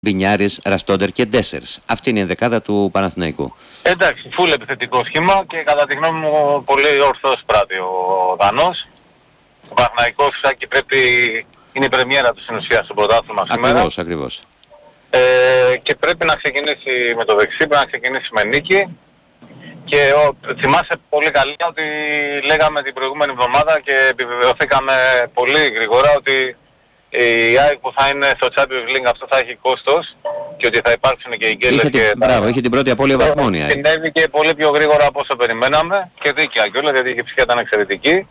Μπινιάρης, Ραστόντερ και Ντέσσερς. Αυτή είναι η δεκάδα του Παναθηναϊκού. Εντάξει, φουλ επιθετικό σχήμα και κατά τη γνώμη μου πολύ ορθός πράττει ο Δανός. Ο Παναθηναϊκός είναι η πρεμιέρα του στην ουσία στο πρωτάθλημα σήμερα. Ακριβώς. Και πρέπει να ξεκινήσει με το δεξί, πρέπει να ξεκινήσει με νίκη. Και θυμάσαι πολύ καλά ότι λέγαμε την προηγούμενη εβδομάδα και επιβεβαιωθήκαμε πολύ γρήγορα ότι η ΑΕΚ που θα είναι στο Champions League αυτό θα έχει κόστος και ότι θα υπάρξουν και οι γκέλες είχε την πρώτη απώλεια βαθμών η ΑΕΚ. Συνέβηκε πολύ πιο γρήγορα από όσο περιμέναμε και δίκαια κιόλας γιατί η ψυχή ήταν εξαιρετική.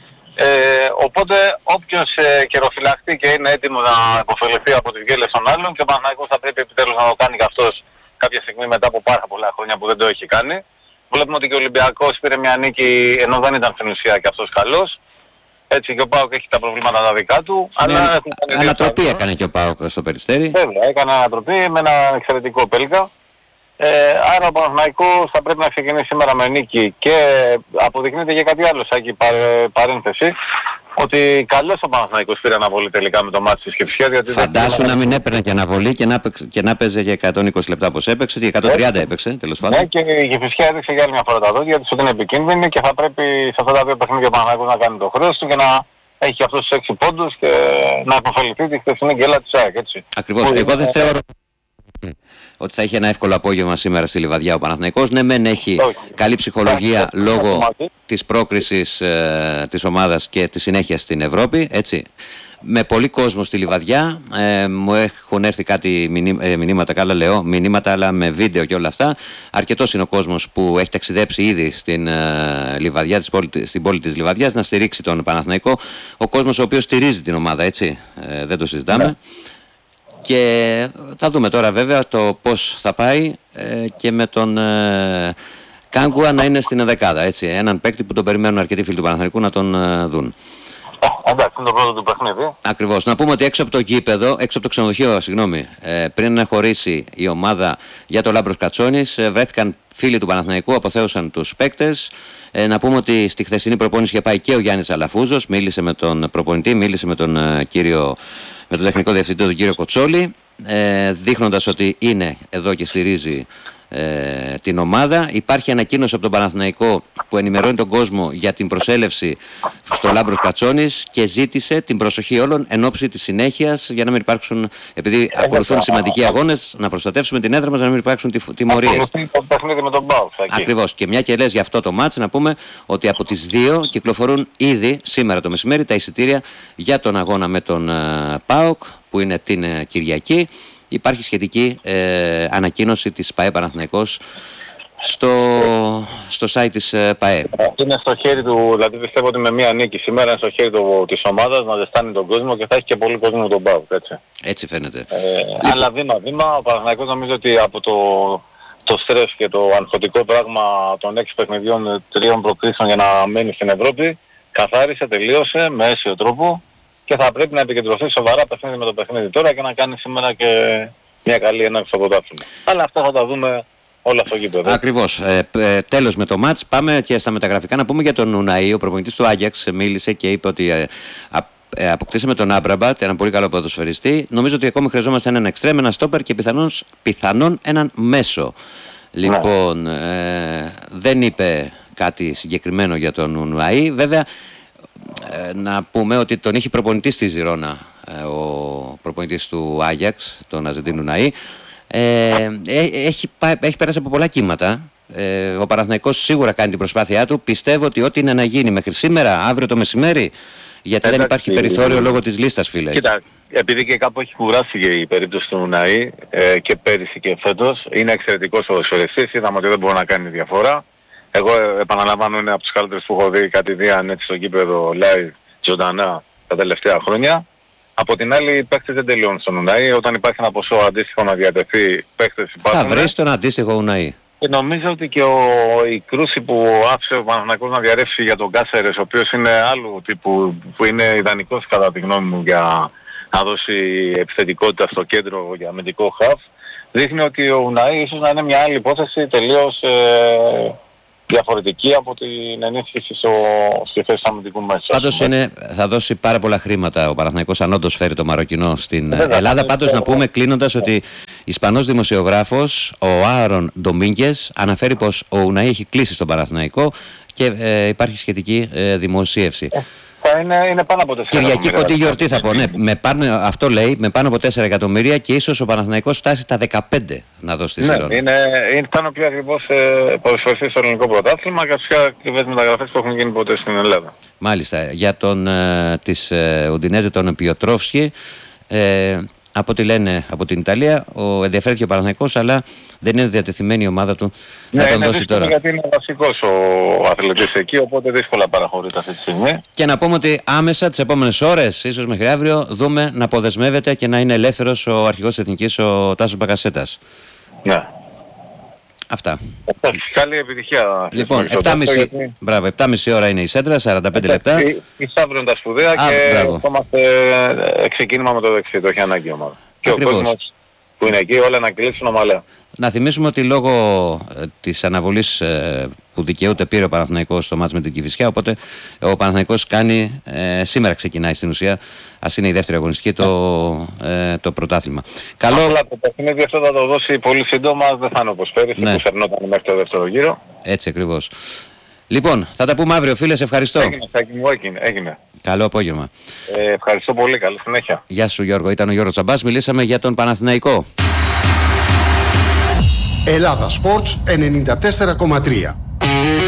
Οπότε όποιος καιροφυλαχτεί και είναι έτοιμος να υποφεληθεί από τις γκέλες των άλλων και ο Παναθηναϊκός θα πρέπει επιτέλους να το κάνει και αυτός κάποια στιγμή μετά από πάρα πολλά χρόνια που δεν το έχει κάνει. Βλέπουμε ότι και ο Ολυμπιακός πήρε μια νίκη ενώ δεν ήταν στην ουσία και αυτός καλός. Έτσι και ο ΠΑΟΚ έχει τα προβλήματα τα δικά του. Αλλά ανατροπή έκανε και ο ΠΑΟΚ στο Περιστέρι. Βέβαια, έκανε ανατροπή με ένα εξαιρετικό Πέλκα. Άρα ο Παναθηναϊκός θα πρέπει να ξεκινήσει σήμερα με νίκη και αποδεικνύεται και κάτι άλλο σαν παρένθεση ότι καλώς ο Παναθηναϊκός πήρε αναβολή τελικά με το μάτι της Κηφισιάς. Φαντάσου να μην έπαιρνε και αναβολή και να παίζε για 120 λεπτά όπως έπαιξε και 130 έπαιξε τέλος πάντων. Ναι, και η Κηφισιά έδειξε για άλλη μια φορά τα δόντια της ότι είναι επικίνδυνη και θα πρέπει σε αυτά τα δύο παιχνίδια ο Παναθηναϊκός να κάνει το χρέος του και να έχει αυτούς τους 6 πόντους και να υποφεληθεί τη χθεσινή γκέλα της ΑΕΚ, έτσι. Ακριβώς. Εγώ δεν θεωρώ ότι θα έχει ένα εύκολο απόγευμα σήμερα στη Λιβαδιά ο Παναθηναϊκός. Ναι, μεν έχει καλή ψυχολογία λόγω της πρόκρισης της ομάδας και της συνέχειας στην Ευρώπη, έτσι. Με πολύ κόσμο στη Λιβαδιά, μου έχουν έρθει κάτι μηνύματα αλλά με βίντεο και όλα αυτά. Αρκετός είναι ο κόσμος που έχει ταξιδέψει ήδη στην Λιβαδιά, στην πόλη της Λιβαδιάς να στηρίξει τον Παναθηναϊκό. Ο κόσμος ο οποίος στηρίζει την ομάδα, έτσι, δεν το συζητάμε. Ναι. Και θα δούμε τώρα βέβαια το πώς θα πάει και με τον Κάγκουα να είναι στην δεκάδα, έτσι. Έναν παίκτη που τον περιμένουν αρκετοί φίλοι του Παναθηναϊκού να τον δουν. Εντάξει, είναι το πρώτο του παιχνίδι. Ακριβώς. Να πούμε ότι έξω από το γήπεδο, έξω από το ξενοδοχείο, πριν να χωρίσει η ομάδα για το Λάμπρος Κατσόνης, βρέθηκαν φίλοι του Παναθηναϊκού, αποθέωσαν τους παίκτες. Να πούμε ότι στη χθεσινή προπόνηση είχε πάει και ο Γιάννης Αλαφούζος, μίλησε με τον προπονητή, μίλησε με τον με τον τεχνικό διευθυντή, τον κύριο Κοτσόλη, δείχνοντας ότι είναι εδώ και στηρίζει την ομάδα. Υπάρχει ανακοίνωση από τον Παναθηναϊκό που ενημερώνει τον κόσμο για την προσέλευση στο Λάμπρος Κατσόνης και ζήτησε την προσοχή όλων εν ώψη της συνέχειας για να μην υπάρξουν, επειδή ακολουθούν σημαντικοί αγώνες, να προστατεύσουμε την έδρα μας, να μην υπάρξουν τιμωρίες. Ακριβώς. Και μια και λες για αυτό το μάτς, να πούμε ότι από τις 2 κυκλοφορούν ήδη σήμερα το μεσημέρι τα εισιτήρια για τον αγώνα με τον ΠΑΟΚ που είναι την Κυριακή. Υπάρχει σχετική ανακοίνωση της ΠΑΕ Παναθηναϊκός στο site της ΠΑΕ. Είναι στο χέρι του, δηλαδή πιστεύω ότι με μία νίκη σήμερα είναι στο χέρι της ομάδας να ζεστάνει τον κόσμο και θα έχει και πολύ κόσμο με τον ΠΑΟΚ, έτσι. Έτσι φαίνεται. Αλλά βήμα-βήμα ο Παναθηναϊκός νομίζω ότι από το στρες και το αγχωτικό πράγμα των 6 παιχνιδιών 3 προκρίσεων για να μένει στην Ευρώπη καθάρισε, τελείωσε με αίσιο τρόπο. Και θα πρέπει να επικεντρωθεί σοβαρά παιχνίδι με το παιχνίδι τώρα και να κάνει σήμερα και μια καλή έναρξη στο πρωτάθλημα. Αλλά αυτά θα τα δούμε όλα στο γήπεδο. Ακριβώς. Τέλος με το μάτς. Πάμε και στα μεταγραφικά να πούμε για τον Ουναή. Ο προπονητής του Άγιαξ μίλησε και είπε ότι αποκτήσαμε τον Άμπραμπατ, έναν πολύ καλό ποδοσφαιριστή. Νομίζω ότι ακόμη χρειαζόμαστε έναν εξτρέμ, έναν στόπερ και πιθανόν έναν μέσο. Λοιπόν, δεν είπε κάτι συγκεκριμένο για τον Ουναή. Βέβαια, να πούμε ότι τον είχε προπονητή στη Ζιρόνα ο προπονητής του Άγιαξ, τον Αζεντίν Ουναή. Έχει πέρασει από πολλά κύματα. Ο Παναθηναϊκός σίγουρα κάνει την προσπάθειά του. Πιστεύω ότι ό,τι είναι να γίνει μέχρι σήμερα, αύριο το μεσημέρι, γιατί δεν υπάρχει περιθώριο λόγω της λίστας, φίλε. Κοίτα, επειδή και κάπου έχει κουράσει και η περίπτωση του Ουναή και πέρυσι και φέτος, είναι εξαιρετικός ποδοσφαιριστής. Είδαμε ότι δεν μπορεί να κάνει διαφορά. Εγώ επαναλαμβάνω είναι από τους καλύτερους που έχω δει κατηδίαν έτσι στο γήπεδο live ζωντανά τα τελευταία χρόνια. Από την άλλη οι παίκτες δεν τελειώνουν στον Ουναή. Όταν υπάρχει ένα ποσό αντίστοιχο να διατεθεί, παίκτες υπάρχουν. Θα βρεις τον αντίστοιχο Ουναή. Και νομίζω ότι και η κρούση που άφησε ο Παναθηναϊκός να διαρρεύσει για τον Κάσερες, ο οποίος είναι άλλου τύπου, που είναι ιδανικός κατά τη γνώμη μου για να δώσει επιθετικότητα στο κέντρο για αμυντικό χαφ, δείχνει ότι ο Ουναή ίσως να είναι μια άλλη υπόθεση τελείως διαφορετική από την ενίσχυση στη θέση αμυντικού μέσα. Πάντως θα δώσει πάρα πολλά χρήματα ο Παναθηναϊκός αν όντως φέρει το Μαροκινό στην Ελλάδα. Πάντως να πούμε κλείνοντας ότι Ισπανός δημοσιογράφος, ο Άρον Ντομίνγκες, αναφέρει πως ο Ουναή έχει κλείσει στον Παναθηναϊκό και υπάρχει σχετική δημοσίευση. Είναι πάνω από 4 Κυριακή κοντή γιορτή θα πω. Ναι, αυτό λέει, με πάνω από 4 εκατομμύρια και ίσως ο Παναθηναϊκός φτάσει τα 15 να δώσει τη σειρά. Ήταν ο πιο ακριβώς ποδοσφαιριστής στο ελληνικό πρωτάθλημα και τις πιο ακριβές μεταγραφές που έχουν γίνει ποτέ στην Ελλάδα. Μάλιστα. Για τον της Ουντινέζε, τον Πιοτρόφσκι, από ό,τι λένε από την Ιταλία, ενδιαφέρθηκε ο Παναθηναϊκός, αλλά δεν είναι διατεθειμένη η ομάδα του να τον δώσει τώρα. Γιατί είναι βασικός ο αθλητής εκεί, οπότε δύσκολα παραχωρείται αυτή τη στιγμή. Και να πούμε ότι άμεσα τις επόμενες ώρες, ίσως μέχρι αύριο, δούμε να αποδεσμεύεται και να είναι ελεύθερος ο αρχηγός της Εθνικής, ο Τάσος Μπακασέτας. Ναι. Αυτά. Καλή επιτυχία. Λοιπόν, 7,5 ώρα είναι η σέντρα, 45 λεπτά. Αύριο τα σπουδαία και ερχόμαστε ξεκίνημα με το δεξί, το έχει ανάγκη η ομάδα. Και ο κόσμος που είναι εκεί όλα να κλείσουν ομαλά. Να θυμίσουμε ότι λόγω της αναβολής που δικαιούται πήρε ο Παναθηναϊκός στο μάτς με την Κηφισιά, οπότε ο Παναθηναϊκός κάνει, σήμερα ξεκινάει στην ουσία, ας είναι η δεύτερη αγωνιστική, το πρωτάθλημα. Καλό. Απλά το παιχνίδι αυτό θα το δώσει πολύ σύντομα, δεν θα είναι όπως πέρυσι που φερνόταν μέχρι το δεύτερο γύρο. Έτσι ακριβώς. Λοιπόν, θα τα πούμε αύριο, φίλε, σε ευχαριστώ. Έγινε. Καλό απόγευμα. Ευχαριστώ πολύ, καλή συνέχεια. Γεια σου Γιώργο, ήταν ο Γιώργος Τσαμπάς, μιλήσαμε για τον Παναθηναϊκό. Ελλάδα Sports 94,3.